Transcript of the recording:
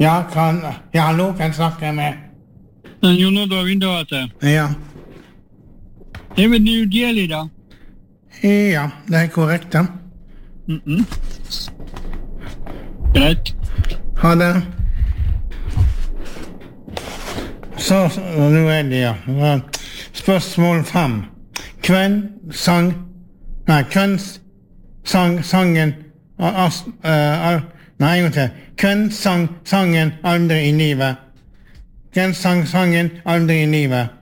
Ja, hallo, kan snakke med. Jon Oddvar Winterhatte. Ja. Det er vel New Delhi, da? Ja, det er korrekt, da. Greit. Ha det. Så, nå er det, ja. Spørsmål 5. Hvem sang sangen Nei, en gang til. Hvem sang sangen Aldri i livet? Hvem sang sangen Aldri i livet?